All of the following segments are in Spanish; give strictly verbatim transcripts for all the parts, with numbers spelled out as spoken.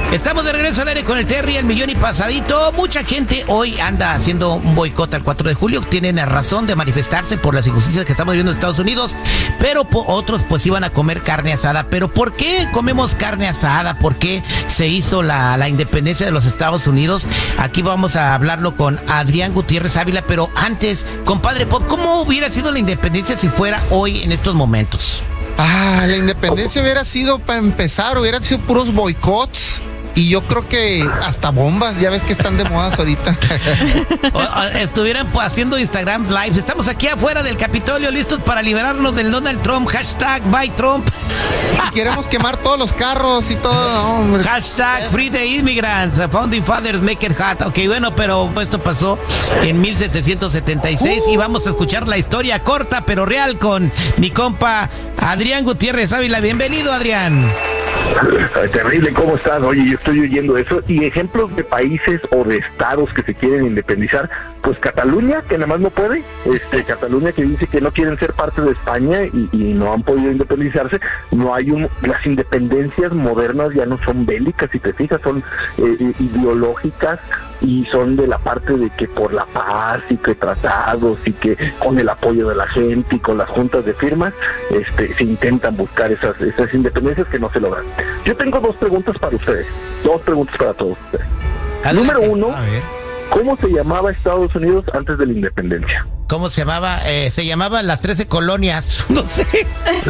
Estamos de regreso al aire con el Terry, el millón y pasadito. Mucha gente hoy anda haciendo un boicot al cuatro de julio. Tienen razón de manifestarse por las injusticias que estamos viviendo en Estados Unidos, pero po- otros pues iban a comer carne asada. Pero ¿por qué comemos carne asada? ¿Por qué se hizo la, la independencia de los Estados Unidos? Aquí vamos a hablarlo con Adrián Gutiérrez Ávila, pero antes, compadre Pop, ¿cómo hubiera sido la independencia si fuera hoy en estos momentos? Ah, la independencia hubiera sido, para empezar, hubiera sido puros boicots. Y yo creo que hasta bombas, ya ves que están de modas ahorita. O, o, estuvieran pues, haciendo Instagram Lives. Estamos aquí afuera del Capitolio, listos para liberarnos del Donald Trump. Hashtag Buy Trump. Y queremos quemar todos los carros y todo. Hombre. Hashtag Free the Immigrants. Founding Fathers Make it hot. Ok, bueno, pero esto pasó en mil setecientos setenta y seis uh. y vamos a escuchar la historia corta pero real con mi compa Adrián Gutiérrez Ávila. Bienvenido, Adrián. Terrible, ¿cómo estás? Oye, yo estoy oyendo eso. Y ejemplos de países o de estados que se quieren independizar, pues Cataluña, que nada más no puede, este Cataluña que dice que no quieren ser parte de España y, y no han podido independizarse. No hay un, las independencias modernas ya no son bélicas, si te fijas, son eh, ideológicas y son de la parte de que por la paz y que tratados y que con el apoyo de la gente y con las juntas de firmas este se intentan buscar esas esas independencias que no se logran. Yo tengo dos preguntas para ustedes, dos preguntas para todos ustedes. Adelante. Número uno, ¿cómo se llamaba Estados Unidos antes de la independencia? ¿Cómo se llamaba? Eh, se llamaban las trece colonias, no sé.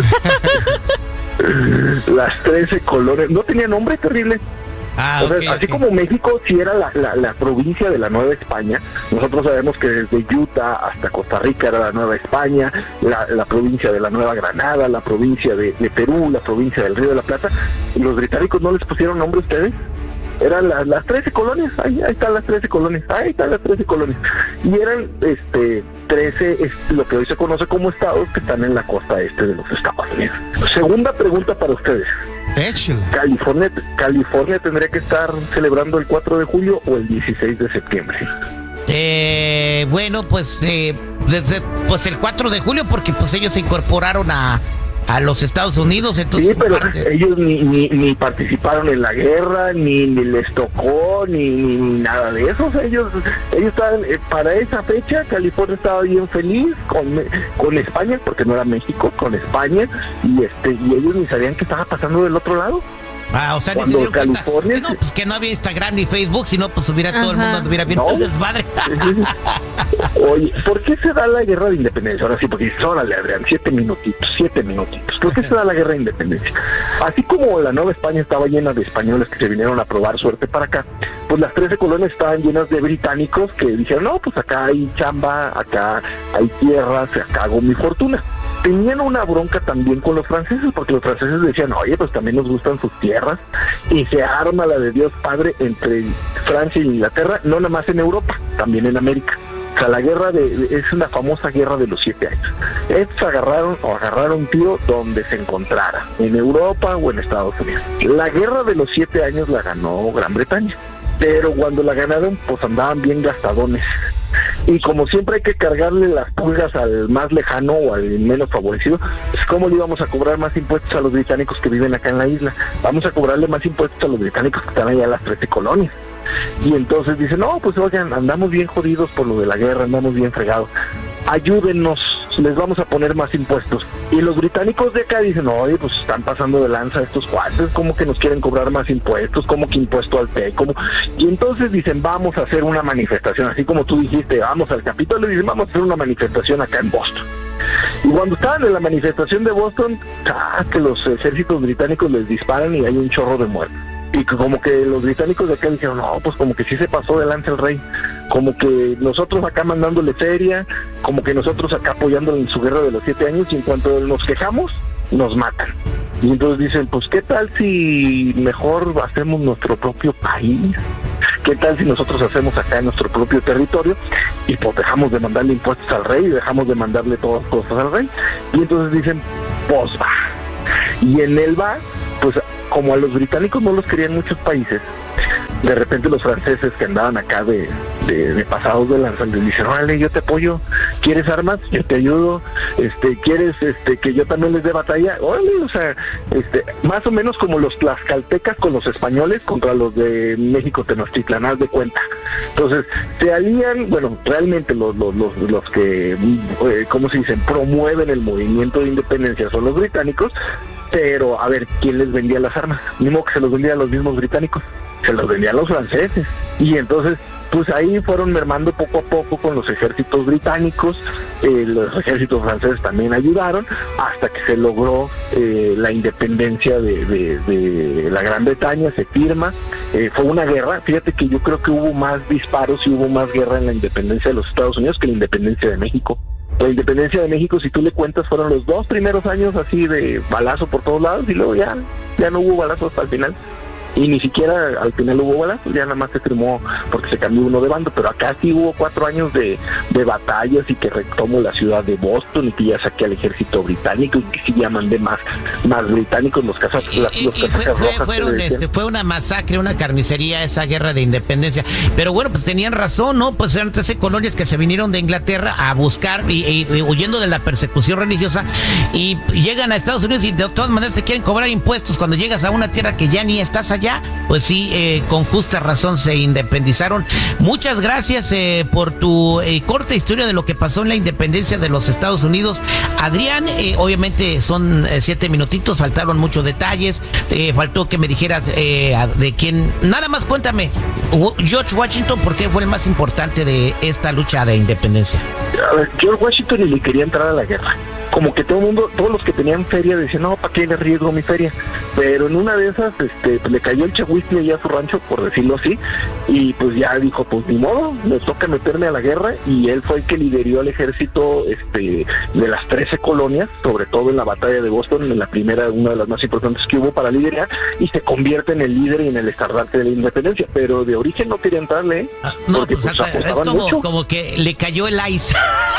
Las trece colonias, ¿no tenía nombre? Terrible. Ah, o sea, okay, así okay. Como México sí era la, la, la provincia de la Nueva España, nosotros sabemos que desde Utah hasta Costa Rica era la Nueva España, la, la provincia de la Nueva Granada, la provincia de, de Perú, la provincia del Río de la Plata. ¿Los británicos no les pusieron nombre a ustedes? Eran las, las trece colonias, ahí, ahí están las trece colonias, ahí están las trece colonias. Y eran este trece, es lo que hoy se conoce como estados que están en la costa este de los Estados Unidos. Segunda pregunta para ustedes. California, California tendría que estar celebrando el cuatro de julio o el dieciséis de septiembre. Eh, bueno, pues eh, desde pues el cuatro de julio porque pues ellos se incorporaron a a los Estados Unidos, entonces... Sí, pero parte... ellos ni, ni, ni participaron en la guerra, ni, ni les tocó, ni, ni nada de eso. O sea, ellos ellos estaban, eh, para esa fecha, California estaba bien feliz con, con España, porque no era México, con España, y este y ellos ni sabían qué estaba pasando del otro lado. Ah, o sea, ni se dieron cuenta. No, pues que no había Instagram ni Facebook, sino pues hubiera Ajá. todo el mundo anduviera viendo el desmadre. Oye, ¿por qué se da la guerra de independencia? Ahora sí, porque dices, órale, Adrián, siete minutitos, siete minutitos. ¿Por qué se da la guerra de independencia? Así como la Nueva España estaba llena de españoles que se vinieron a probar suerte para acá, pues las trece colonias estaban llenas de británicos que dijeron, no, pues acá hay chamba, acá hay tierras, acá hago mi fortuna. Tenían una bronca también con los franceses, porque los franceses decían, oye, pues también nos gustan sus tierras, y se arma la de Dios Padre entre Francia e Inglaterra, no nada más en Europa, también en América. O sea, la guerra de, de es una famosa guerra de los siete años. Estos agarraron o agarraron tío donde se encontrara, en Europa o en Estados Unidos. La guerra de los siete años la ganó Gran Bretaña, pero cuando la ganaron, pues andaban bien gastadones. Y como siempre hay que cargarle las pulgas al más lejano o al menos favorecido, pues ¿cómo le íbamos a cobrar más impuestos a los británicos que viven acá en la isla? Vamos a cobrarle más impuestos a los británicos que están allá en las trece colonias. Y entonces dicen, no, pues oigan, andamos bien jodidos por lo de la guerra, andamos bien fregados. Ayúdennos, les vamos a poner más impuestos. Y los británicos de acá dicen, oye, pues están pasando de lanza estos cuates, como que nos quieren cobrar más impuestos, como que impuesto al té, como... Y entonces dicen, vamos a hacer una manifestación, así como tú dijiste, vamos al Capitolio, y dicen, vamos a hacer una manifestación acá en Boston. Y cuando estaban en la manifestación de Boston, ah, que los ejércitos británicos les disparan y hay un chorro de muertos. Y como que los británicos de acá dijeron, no, pues como que sí se pasó de lanza el rey, como que nosotros acá mandándole feria, como que nosotros acá apoyándole en su guerra de los siete años, y en cuanto nos quejamos, nos matan. Y entonces dicen, pues qué tal si mejor hacemos nuestro propio país, qué tal si nosotros hacemos acá nuestro propio territorio, y pues dejamos de mandarle impuestos al rey, y dejamos de mandarle todas las cosas al rey. Y entonces dicen, pues va. Y en él va, pues como a los británicos no los querían muchos países, de repente los franceses que andaban acá de, de, de pasados de lanza les dicen, órale, yo te apoyo, ¿quieres armas? Yo te ayudo. Este, ¿quieres este que yo también les dé batalla? Órale, o sea, este, más o menos como los tlaxcaltecas con los españoles contra los de México Tenochtitlan, haz de cuenta. Entonces, se alían, bueno, realmente los los los, los que, eh, ¿cómo se dicen?, promueven el movimiento de independencia son los británicos, pero a ver, ¿quién les vendía las armas? Ni modo que se los vendían los mismos británicos, se los vendían los franceses. Y entonces, pues ahí fueron mermando poco a poco con los ejércitos británicos, eh, los ejércitos franceses también ayudaron, hasta que se logró eh, la independencia de, de, de la Gran Bretaña, se firma, eh, fue una guerra. Fíjate que yo creo que hubo más disparos y hubo más guerra en la independencia de los Estados Unidos que en la independencia de México. La independencia de México, si tú le cuentas, fueron los dos primeros años así de balazo por todos lados, y luego ya, ya no hubo balazos hasta el final. Y ni siquiera al final hubo balazos, ya nada más se firmó porque se cambió uno de bando, pero acá sí hubo cuatro años de, de batallas, y que retomo la ciudad de Boston, y que ya saqué al ejército británico, y que sí ya mandé más, más británicos, los casas, y, las, y, los y fue, fue, rojas fueron, este, fue una masacre, una carnicería esa guerra de independencia. Pero bueno, pues tenían razón, ¿no? Pues eran trece colonias que se vinieron de Inglaterra a buscar, y, y, y huyendo de la persecución religiosa, y llegan a Estados Unidos y de todas maneras te quieren cobrar impuestos cuando llegas a una tierra que ya ni estás allá. Pues sí, eh, con justa razón se independizaron. Muchas gracias eh, por tu eh, corta historia de lo que pasó en la independencia de los Estados Unidos, Adrián. Eh, obviamente son eh, siete minutitos, faltaron muchos detalles, eh, faltó que me dijeras eh, de quién. Nada más cuéntame, George Washington, ¿por qué fue el más importante de esta lucha de independencia? A ver, George Washington ni le quería entrar a la guerra. Como que todo el mundo, todos los que tenían feria decían, no, ¿para qué le arriesgo mi feria? Pero en una de esas, este, pues, le cayó el chahuistle allá a su rancho, por decirlo así, y pues ya dijo, pues ni modo, me toca meterme a la guerra, y él fue el que lideró al ejército este, de las trece colonias, sobre todo en la batalla de Boston, en la primera, una de las más importantes que hubo para liderar, y se convierte en el líder y en el estandarte de la independencia, pero de origen no quería entrarle, ¿eh? Ah, no, porque pues, pues, hasta, es como, como que le cayó el ice.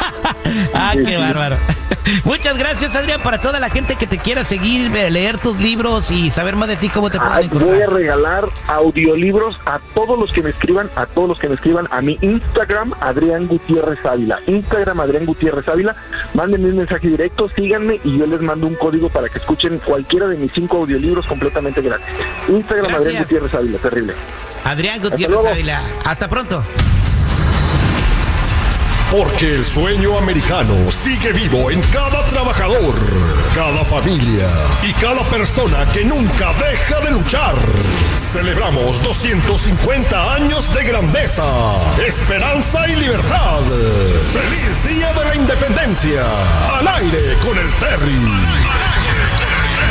Ah, sí, qué sí. Bárbaro. Muchas gracias, Adrián. Para toda la gente que te quiera seguir, leer tus libros y saber más de ti, ¿cómo te pueden Ay, encontrar? Voy a regalar audiolibros a todos los que me escriban, a todos los que me escriban a mi Instagram, Adrián Gutiérrez Ávila. Instagram, Adrián Gutiérrez Ávila. Mándenme un mensaje directo, síganme, y yo les mando un código para que escuchen cualquiera de mis cinco audiolibros completamente gratis. Instagram, gracias. Adrián Gutiérrez Ávila, terrible. Adrián Gutiérrez Ávila. Hasta pronto. Porque el sueño americano sigue vivo en cada trabajador, cada familia y cada persona que nunca deja de luchar. Celebramos doscientos cincuenta años de grandeza, esperanza y libertad. ¡Feliz Día de la Independencia! Al aire con el Terry.